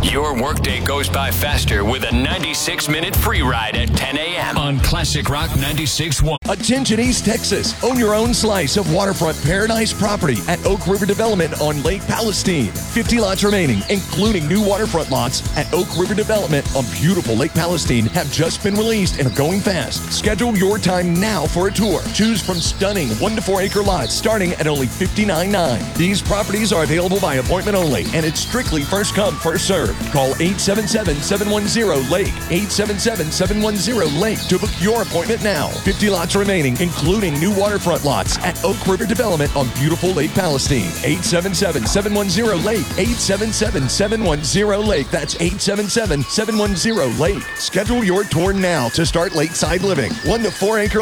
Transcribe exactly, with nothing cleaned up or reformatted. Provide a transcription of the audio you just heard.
Your workday goes by faster with a ninety-six minute free ride at ten a.m. on Classic Rock ninety-six point one. Attention East Texas. Own your own slice of waterfront paradise property at Oak River Development on Lake Palestine. fifty lots remaining, including new waterfront lots at Oak River Development on beautiful Lake Palestine, have just been released and are going fast. Schedule your time now for a tour. Choose from stunning one to four acre lots starting at only fifty-nine dollars and nine cents. These properties are available by appointment only, and it's strictly first come, first served. Call eight seven seven, seven one zero, Lake, eight seven seven, seven one zero, Lake to book your appointment now. fifty lots remaining, including new waterfront lots at Oak River Development on beautiful Lake Palestine. eight seven seven, seven one zero, Lake, eight seven seven, seven one zero, Lake. That's eight seven seven, seven one zero, Lake. Schedule your tour now to start lakeside living. One to four acre